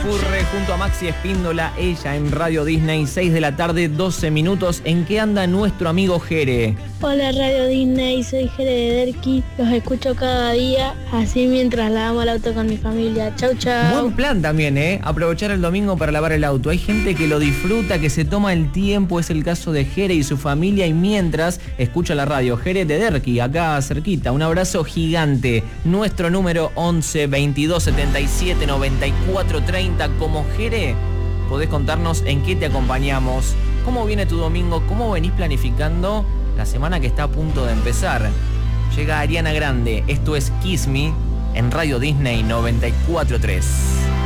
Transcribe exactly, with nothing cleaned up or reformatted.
Transcurre junto a Maxi Espíndola, ella en Radio Disney, seis de la tarde, doce minutos. ¿En qué anda nuestro amigo Jere? Hola Radio Disney, soy Jere de Derqui, los escucho cada día, así mientras lavamos el auto con mi familia. Chau, chau. Buen plan también, ¿eh? Aprovechar el domingo para lavar el auto. Hay gente que lo disfruta, que se toma el tiempo, es el caso de Jere y su familia, y mientras escucha la radio. Jere de Derqui, acá cerquita, un abrazo gigante. Nuestro número once veintidós setenta y siete noventa y cuatro treinta. Como Jere, podés contarnos en qué te acompañamos, cómo viene tu domingo, cómo venís planificando la semana que está a punto de empezar. Llega Ariana Grande, esto es Kiss Me en Radio Disney noventa y cuatro tres.